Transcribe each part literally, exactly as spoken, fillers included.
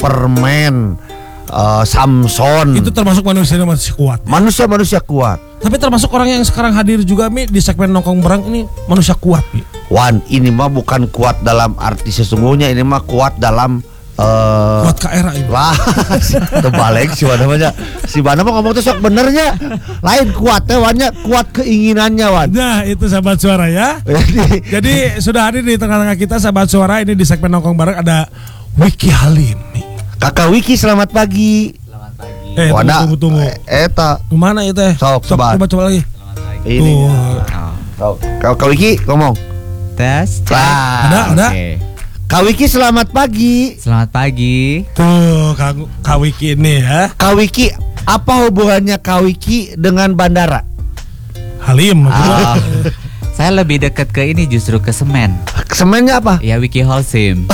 Superman, uh, Samson. Itu termasuk manusia masih kuat. Manusia-manusia kuat. Tapi termasuk orang yang sekarang hadir juga Mi di segmen nongkrong bareng ini manusia kuat Mi. Wan, ini mah bukan kuat dalam arti sesungguhnya, ini mah kuat dalam uh, kuat ke era ini. Lah, terbalik si Wan namanya. Si Bana mah ngomong tuh sok benernya. Lain kuatnya Wannya, kuat keinginannya Wan. Nah, itu sahabat suara ya. Jadi sudah hadir di tengah-tengah kita sahabat suara ini di segmen nongkrong bareng ada Wiki Halim. Kakak Wiki, selamat pagi. Selamat pagi. Eh, tunggu, tunggu, tunggu. Eta. Mana itu teh? Sok, coba, coba coba lagi. Ini. Sok. Kakak Wiki ngomong. Tes. Nah, ada, ada. Okay. Kak Wiki selamat pagi. Selamat pagi. Tuh, Kak, Kak Wiki ini ya. Kak Wiki, apa hubungannya Kak Wiki dengan bandara? Halim. Ah, saya lebih dekat ke ini justru ke semen. Semennya apa? Ya Wiki Holcim.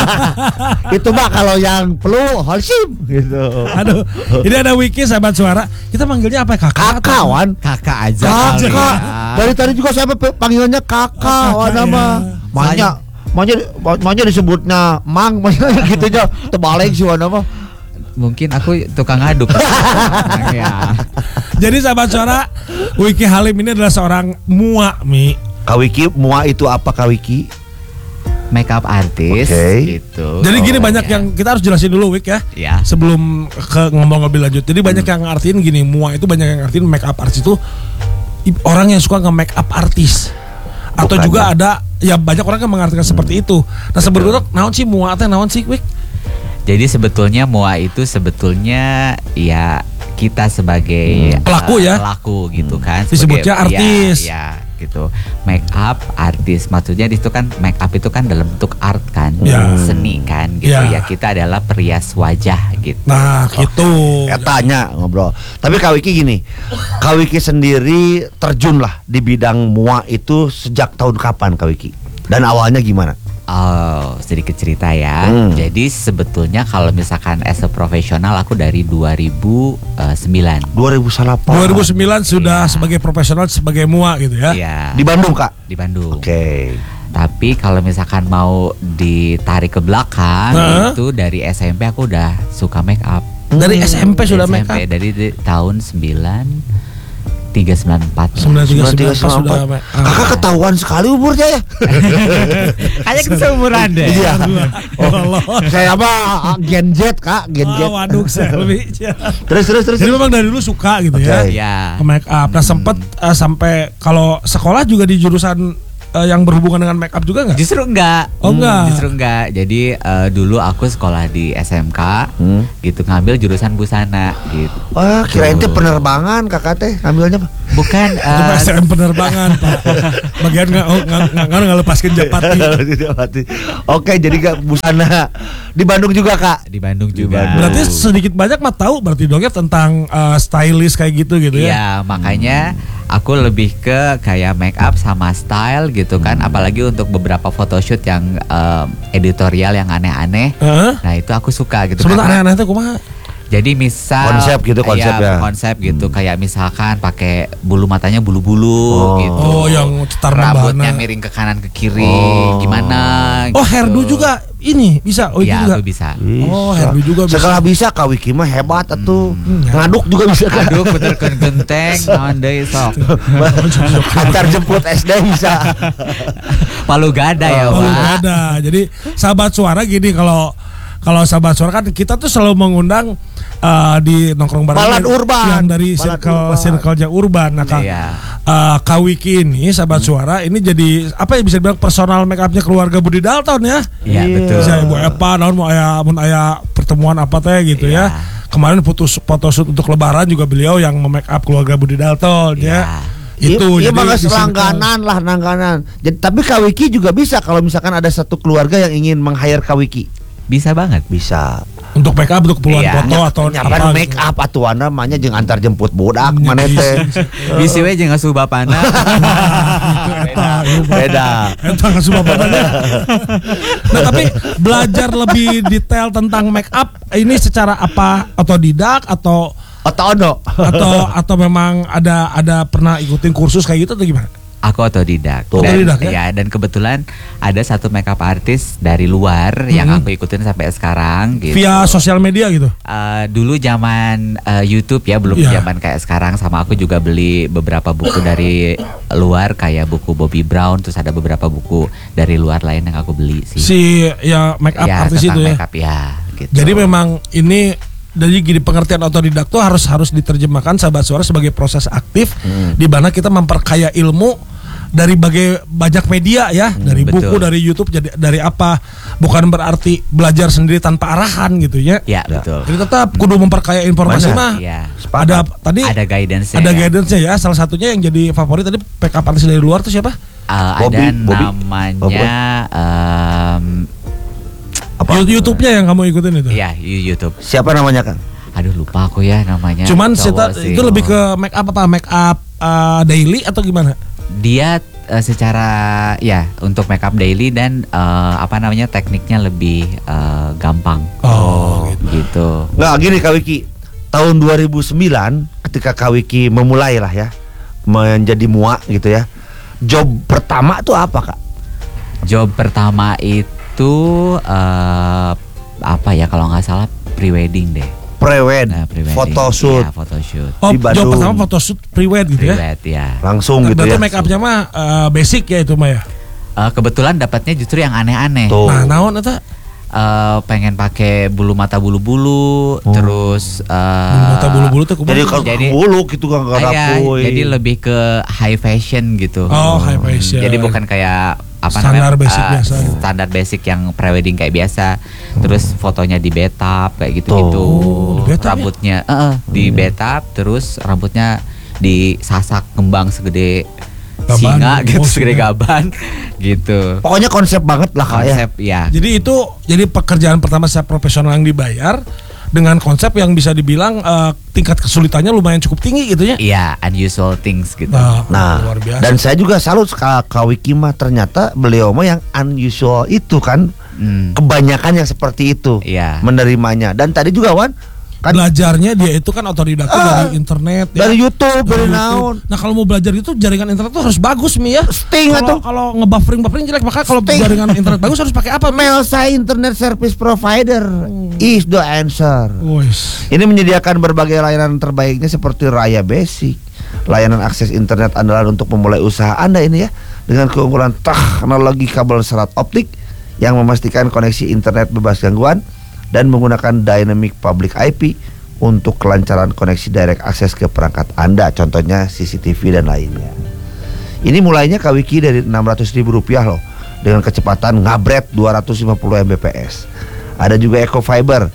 Itu Mbak kalau yang perlu Holcim gitu. Aduh, ini ada Wiki sahabat suara. Kita manggilnya apa ya? Kakak? Kakak Wan. Kakak aja. Kakak. kali ya. Dari tadi juga saya panggilannya kakak Wan nama. Makanya Makanya, makanya disebutnya mang, makanya gitu aja. Terbalik sih Wan apa? Mungkin aku tukang aduk. Ya. Jadi sahabat suara, Wiki Halim ini adalah seorang mua Mi. Kak Wiki, mua itu apa Kak Wiki? Makeup artist Okay. gitu. Jadi gini Oh, banyak ya. yang kita harus jelasin dulu Wik ya. Ya. Sebelum ke ngomong lebih lanjut. Jadi banyak yang ngartiin gini, mua itu banyak yang ngartiin make up artist itu orang yang suka nge-make up artis. Atau Bukan, juga ya. ada ya banyak orang yang mengartikan hmm. seperti itu. Nah sebetulnya naon sih mua teh naon sih Wik? Jadi sebetulnya mua itu sebetulnya ya kita sebagai hmm. pelaku ya, uh, pelaku gitu kan. Disebutnya sebagai, artis. Ya, ya gitu. Make up artis maksudnya itu kan make up itu kan dalam bentuk art kan, ya. seni kan gitu ya. Ya kita adalah perias wajah gitu. Nah gitu. Ya tanya ngobrol. Tapi Kak Wiki gini, Kak Wiki sendiri terjun lah di bidang mua itu sejak tahun kapan Kak Wiki? Dan awalnya gimana? Oh, sedikit cerita ya. Hmm. Jadi sebetulnya kalau misalkan as a profesional aku dari dua ribu sembilan. dua ribu delapan. dua ribu sembilan sudah Ya. sebagai profesional sebagai mua gitu ya. Iya. Di Bandung Kak? Di Bandung. Oke. Okay. Tapi kalau misalkan mau ditarik ke belakang, Huh? itu dari S M P aku udah suka make up. Dari S M P sudah S M P, make up. dari di, tahun sembilan tiga sembilan empat. sembilan tiga sembilan sembilan tiga sembilan sudah empat. make up. Kakak ketahuan sekali umurnya ya. Kayak seumuran deh. Iya. Oh, Saya apa Gen Z Kak, Gen Z. oh, waduh saya lebih. Terus terus terus. Jadi memang dari dulu suka gitu ya. Oke. Ya. Ke make up. Nah sempet uh, sampai kalau sekolah juga di jurusan uh, yang berhubungan dengan make up juga nggak? Justru enggak. Oh, enggak. Justru enggak. Jadi uh, dulu aku sekolah di S M K, Hmm. gitu ngambil jurusan busana gitu. Wah, kirain teh penerbangan Kakak teh ngambilnya apa? Bukan Itu uh, S M penerbangan Pak. Bagian nggak oh, nggak nggak nggak lepaskan japati. Oke, jadi Kak busana di Bandung juga Kak. di Bandung Di juga. Bandung. Berarti sedikit banyak mah tahu berarti dong ya tentang uh, stylist kayak gitu gitu ya. Iya, makanya aku lebih ke kayak make up sama style gitu kan, apalagi untuk beberapa photoshoot yang um, editorial yang aneh-aneh. Heeh. Nah, itu aku suka gitu. Sebenarnya karena- aneh-aneh tuh kumaha? Jadi misal Konsep gitu, konsep ya. iya, konsep gitu kayak misalkan pakai bulu matanya bulu-bulu Oh. gitu. Oh, yang cetar rambutnya nambahna. miring ke kanan ke kiri, Oh. gimana? Oh, gitu. hairdo juga ini bisa. Oh, itu Iya, juga. aku bisa. Oh, hairdo juga bisa. Sekolah bisa Kak Wiki mah hebat atuh. Hmm. Ngaduk juga bisa Kak. Aduh, bener kan genteng, naon deui sok. Antar jemput S D bisa. Palu gada ya, Oh, Pak. nggak ada. Jadi sahabat suara gini kalau kalau sahabat suara kan kita tuh selalu mengundang uh, di nongkrong bareng Balad yang- urban. yang dari Balad circle urban. circle yang urban. Nah, Kak, Iya. uh, Kak Wiki ini sahabat suara ini jadi apa ya bisa dibilang personal make upnya keluarga Budi Dalton ya. Iya, Iya. betul. Bisa Ibu Epa, naon mau aya mun aya pertemuan apa teh gitu Iya. ya. Kemarin putus photoshoot untuk lebaran juga beliau yang make up keluarga Budi Dalton Iya. ya. Itu Iya jadi mah di circle- selangganan lah langganan. Jadi tapi Kak Wiki juga bisa kalau misalkan ada satu keluarga yang ingin meng-hire Kak Wiki. Bisa banget. Bisa. untuk make up untuk keperluan Iya. foto atau Nyapan apa make gitu. up atuana namanya jeung antar jemput bodak maneh teh. Bisi we jeung ngasuh bapana. Eta, Beda. Eta nggak suka banget. Nah tapi belajar lebih detail tentang make up ini secara apa otodidak atau Atau ono. atau atau memang ada ada pernah ikutin kursus kayak gitu atau gimana? Aku otodidak. Tuh. Dan, Otodidak, ya? ya, dan kebetulan ada satu makeup artist dari luar yang Hmm. aku ikutin sampai sekarang gitu. Via sosial media gitu. Uh, dulu zaman uh, YouTube ya, belum Iya. zaman kayak sekarang. Sama aku juga beli beberapa buku dari luar kayak buku Bobbi Brown, terus ada beberapa buku dari luar lain yang aku beli sih. Si ya make up Ya, artis itu tentang ya. makeup, ya gitu. Jadi memang ini dari gini pengertian otodidak tuh harus harus diterjemahkan sahabat suara sebagai proses aktif Hmm. di mana kita memperkaya ilmu dari bagai banyak media ya, dari buku, betul. dari YouTube, jadi dari apa. Bukan berarti belajar sendiri tanpa arahan gitu ya. Ya, betul. Jadi tetap kudu memperkaya informasi Benar. mah. Iya. Ada tadi Ada guidance-nya ada ya. guidance-nya ya. Salah satunya yang jadi favorit tadi makeup artis dari luar tuh siapa? Uh, Bobby, ada Bobby. namanya um, Apa? YouTube-nya yang kamu ikutin itu. ya YouTube. Siapa namanya Kang? Aduh lupa aku ya namanya. Cuman Cowok seta- sih. itu lebih ke make up apa make up uh, daily atau gimana? Dia uh, secara ya untuk makeup daily dan uh, apa namanya tekniknya lebih uh, gampang. Oh, gitu. Nggak gini Kak Wiki. Tahun dua ribu sembilan ketika Kak Wiki memulai lah ya menjadi mua gitu ya. Job pertama tuh apa Kak? Job pertama itu uh, apa ya kalau nggak salah prewedding deh. Prewed, Nah, prewedding. photoshoot Iya, photoshoot. Oh, Di Bandung. job pertama photoshoot pre-wed gitu ya. Prewed ya. langsung gitu Berarti ya. make upnya mah uh, basic ya itu mah ya. Uh, kebetulan dapatnya justru yang aneh-aneh. Tuh. Nah, naon eta? Uh, pengen pakai bulu mata bulu-bulu, Oh. terus uh, Bulu mata bulu-bulu tuh Jadi kumaha? kalau Jadi- bulu gitu kan nggak Iya, rapuh. jadi lebih ke high fashion gitu. Oh, high fashion. Jadi bukan kayak apa Standar namanya basic uh, biasa. standar basic yang prewedding kayak biasa. Terus fotonya di betap kayak gitu-gitu. Oh, di betap ya? Rambutnya eh, eh, di betap, terus rambutnya disasak kembang segede Gaban. singa gitu, Oh, segede singa. gaban gitu. Pokoknya konsep banget lah Kak ya. Konsep ya. Jadi itu jadi pekerjaan pertama saya profesional yang dibayar dengan konsep yang bisa dibilang uh, tingkat kesulitannya lumayan cukup tinggi gitu ya. Iya, unusual things gitu. Nah, Nah, luar biasa. dan saya juga salut Kak Kak Wiki mah ternyata beliau mah yang unusual itu kan Hmm. kebanyakan yang seperti itu Iya. menerimanya. Dan tadi juga Wan kan belajarnya dia itu kan otodidak tuh Ah, dari internet ya. dari YouTube, dari YouTube. naon. Nah kalau mau belajar itu jaringan internet tuh harus bagus Mi ya. Sting Kalau atau kalau ngebuffering buffering jelek, maka kalau Sting. jaringan internet bagus harus pakai apa? Melsa Internet Service Provider is the answer. Wis. Ini menyediakan berbagai layanan terbaiknya seperti Raya Basic, layanan akses internet andalan untuk memulai usaha Anda ini ya, dengan keunggulan teknologi kabel serat optik yang memastikan koneksi internet bebas gangguan dan menggunakan Dynamic Public I P untuk kelancaran koneksi direct akses ke perangkat Anda, contohnya C C T V dan lainnya. Ini mulainya Kak Wiki dari enam ratus ribu rupiah loh, dengan kecepatan ngabret dua ratus lima puluh megabit. Ada juga Eco Fiber.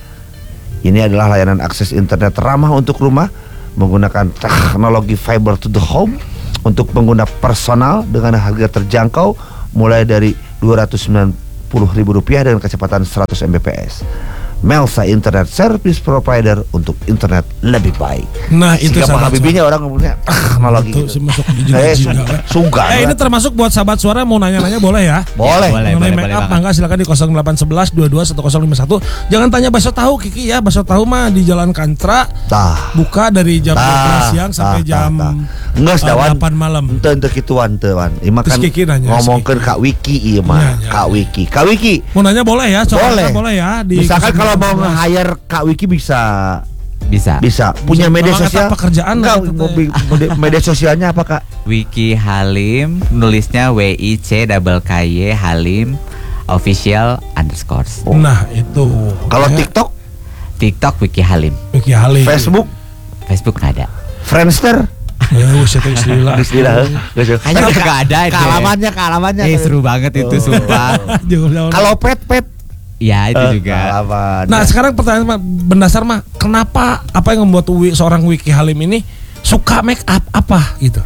Ini adalah layanan akses internet ramah untuk rumah menggunakan teknologi fiber to the home untuk pengguna personal dengan harga terjangkau mulai dari dua ratus sembilan puluh ribu rupiah dengan kecepatan seratus megabit. Melsa Internet Service Provider untuk internet lebih baik. Nah itu Sehingga sahabat Habibinya orang ngomongnya teknologi Itu gitu. sih masuk di Eh, juga. sungguh. Eh ini termasuk buat sahabat suara mau nanya-nanya boleh ya? Boleh. Boleh, Mengenai boleh, make boleh up banget. mangga silakan di nol delapan satu satu dua dua satu nol lima satu. Jangan tanya bakso tahu Kiki ya. Bakso tahu mah di Jalan Kantra Tah. buka dari jam Tah, dua belas siang sampai tah, jam tah, tah. Enggak, eh, Wan. delapan malam. Ente ente kituan teu Wan. Ieu mah Terus kan Kiki nanya, ngomongkeun si Kiki. Kak Wiki ieu mah. Iya, iya, Kak iya. Wiki. Kak Wiki. Mau nanya boleh ya? Soalnya Boleh. boleh ya. Di Misalkan kalau mau nol satu satu. nge-hire Kak Wiki bisa Bisa. bisa punya Bisa. media Memang sosial. eta pekerjaan Enggak, lah itu teh. mobi- mode- media sosialnya apa Kak? Wiki Halim, nulisnya W I C double K Y Halim official underscores. Nah itu. Kalau Ya, TikTok, TikTok Wiki Halim, Wiki Halim. Facebook, Facebook nggak ada. Friendster, Ya wis eta istilah. istilah. Kayaknya udah nggak ada deh. Kealamannya, kealamannya. Eh seru banget itu Oh. sumpah. Jauh-jauh. Kalau pet pet Ya itu eh, juga. kealaman. Nah sekarang pertanyaan mah, mendasar mah kenapa apa yang membuat wi, seorang Wiki Halim ini suka make up apa gitu?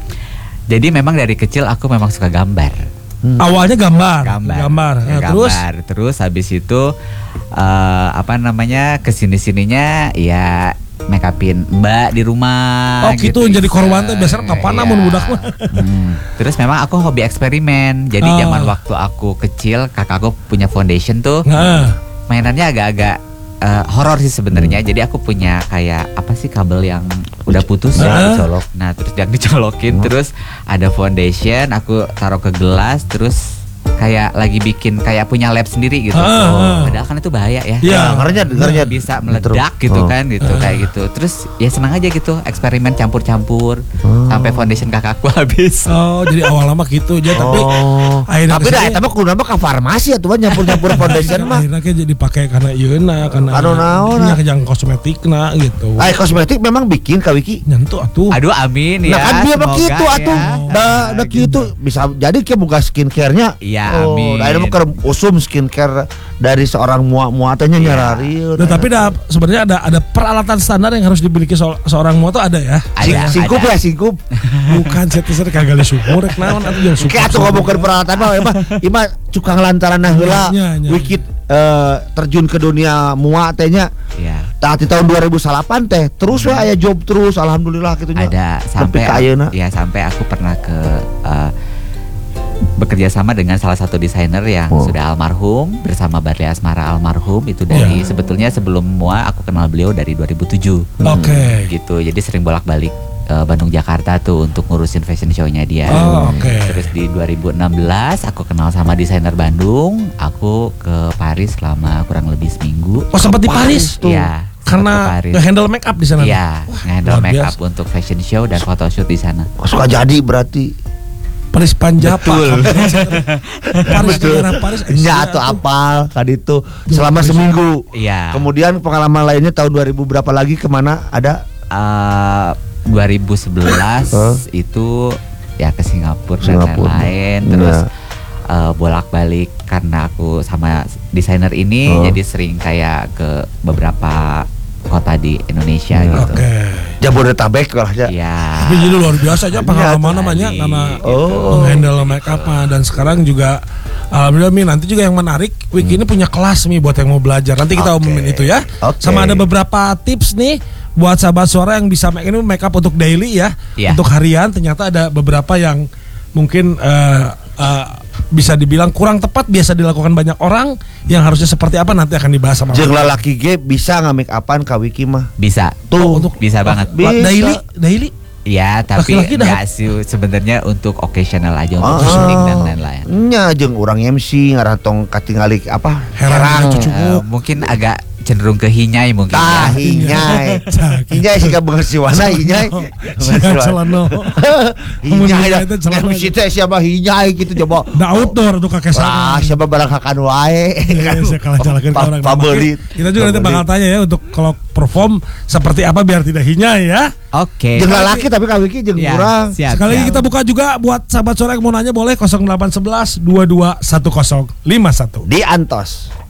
Jadi memang dari kecil aku memang suka gambar. Hmm. Awalnya gambar, Gambar. gambar. Ya, Nah, terus gambar. Terus habis itu eh, apa namanya kesini sininya ya make upin mbak di rumah. oh gitu, jadi korban teh biasanya kapan Iya. namun budak mah. Hmm. Terus memang aku hobi eksperimen. Jadi Oh. zaman waktu aku kecil kakakku punya foundation tuh. Nah, Mainannya agak-agak uh, horor sih sebenarnya. Jadi aku punya kayak apa sih kabel yang udah putus Ah. ya dicolok. Nah terus yang dicolokin, terus ada foundation, aku taruh ke gelas, terus kayak lagi bikin kayak punya lab sendiri gitu. Ah. Padahal kan itu bahaya ya. Iya. Nah, ngernyet, ngernyet. Bisa meledak gitu Oh. kan gitu kayak gitu. Terus ya senang aja gitu eksperimen campur-campur Oh. sampai foundation kakakku habis. Oh, jadi awal lama gitu aja tapi Oh. akhirnya Tapi dah eta mah kudu mah ka farmasi atuh nyampur-nyampur foundation mah. akhirnya kayak jadi pakai karena ieuna karena Anu naon, nya ah. kejang kosmetikna gitu. Ay kosmetik memang bikin ka Wiki. Nyentuh atuh. Aduh amin ya. Nah kan dia semoga begitu ya. atuh. Da da kitu bisa jadi ke buka skincare-nya. Iya, Oh, amin. da ayeuna mah keur usum skincare dari seorang mua-mua teh nya Iya. nyararieu. Nah, tapi dah sebenarnya ada ada peralatan standar yang harus dimiliki so- seorang mua tuh ada ya. Ada, singkup ada. ya singkup. Bukan saya tuh kagak ada syukur rek naon atuh jeung syukur. Kayak atuh ngomongkeun peralatan mah emang imah cukang lantaran heula Nya, nya, Wiki eh, terjun ke dunia mua teh nya. Iya. Tah di tahun dua ribu delapan teh terus we aya job terus alhamdulillah gitu nya. Ada sampai Sampai ka ayeuna. ya sampai aku pernah ke uh, bekerja sama dengan salah satu desainer yang Oh. sudah almarhum bersama Barli Asmara almarhum itu dari Ya. sebetulnya sebelum mua aku kenal beliau dari dua ribu tujuh. Oke. Gitu. Jadi sering bolak-balik uh, Bandung Jakarta tuh untuk ngurusin fashion show-nya dia. Oh, oke. Terus di dua ribu enam belas aku kenal sama desainer Bandung, aku ke Paris selama kurang lebih seminggu. Oh, sempat di Paris tuh. Iya. Karena sempat ke Paris. nge-handle make up di sana. Iya, nge-handle luar make up biasa. untuk fashion show dan photoshoot di sana. Suka jadi berarti. Paris Panjapa. Betul. Paris negara Paris. eh, Nya sia atau tuh. apal tadi itu selama seminggu. Iya. Kemudian pengalaman lainnya tahun dua ribu berapa lagi kemana ada? Eh, dua ribu sebelas Huh? itu ya ke Singapura, Singapura. dan lain-lain. Terus Iya. eh, bolak-balik karena aku sama desainer ini Oh. jadi sering kayak ke beberapa kota di Indonesia Iya. gitu. Oke. Jabodetabek lah ya. Iya. Tapi jadi luar biasa aja pengalaman Iya, namanya tadi. karena Oh. menghandle make up mah. Dan sekarang juga alhamdulillah Mi nanti juga yang menarik Wiki ini punya kelas Mi buat yang mau belajar. Nanti kita Oke. umumin itu ya. Oke. Sama ada beberapa tips nih buat sahabat suara yang bisa make ini make up untuk daily ya. Iya. Untuk harian ternyata ada beberapa yang mungkin eh, eh, bisa dibilang kurang tepat biasa dilakukan banyak orang yang harusnya seperti apa nanti akan dibahas sama Jeung lalaki ge bisa ngamik apaan ka Wiki mah. Bisa. Tuh. untuk Bisa banget. Bisa. daily daily Ya, tapi Laki-laki dah. nggak sih sebenarnya untuk occasional aja untuk Ah. syuting dan lain-lain. Nya jeung urang M C ngaratong katingali apa? Herang, cucu. Eh, mungkin agak cenderung ke hinyai mungkin Tah ya. hinyai. Sakit. Hinyai sih ka beungeus siwana hinyai. Siap celana. Hinyai dah. Itu celana. M C teh siapa hinyai gitu coba. Da outdoor tuh kakek Ah, sana. siapa barang hakan wae. Iya, saya kalah jalakin ke Pa- orang. pabelit. Kita juga nanti bakal tanya ya untuk kalau perform seperti apa biar tidak hinyai ya. Oke. Jeung lalaki tapi ka Wiki jeung Ya, urang. siap, Sekali lagi siap. kita buka juga buat sahabat sore yang mau nanya boleh nol delapan satu satu dua dua satu nol lima satu. Di Antos.